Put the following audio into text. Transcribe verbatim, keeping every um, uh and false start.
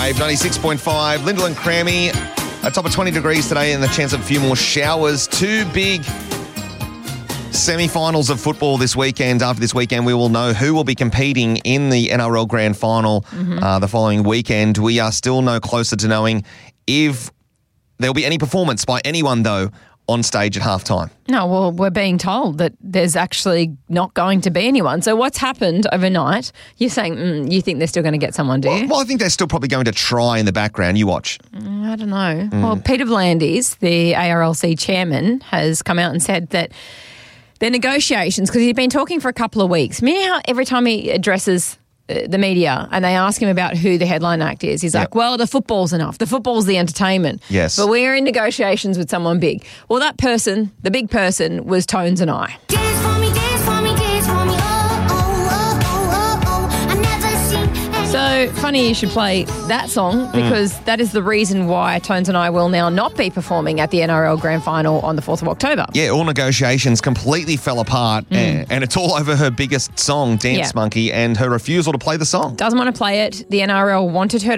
Wave ninety-six point five. Lyndall and Crammy, a top of twenty degrees today and the chance of a few more showers. Two big semi-finals of football this weekend. After this weekend, we will know who will be competing in the N R L Grand Final mm-hmm. uh, the following weekend. We are still no closer to knowing if there will be any performance by anyone, though, on stage at halftime. No, well, we're being told that there's actually not going to be anyone. So what's happened overnight? You're saying mm, you think they're still going to get someone, do you? Well, well, I think they're still probably going to try in the background. You watch. Mm, I don't know. Mm. Well, Peter V'landys, the A R L C chairman, has come out and said that their negotiations, because he's been talking for a couple of weeks. You know how every time he addresses the media and they ask him about who the headline act is, he's yep. like, well, the football's enough. The football's the entertainment. Yes. But we're in negotiations with someone big. Well, that person, the big person, was Tones and I. Dance for me, dance for me, dance for me. Oh, oh, oh, oh, oh. I've never seen. So funny you should play that song because mm. that is the reason why Tones and I will now not be performing at the N R L Grand Final on the fourth of October. Yeah, all negotiations completely fell apart mm. and, and it's all over her biggest song, Dance yeah. Monkey, and her refusal to play the song. Doesn't want to play it. The N R L wanted her to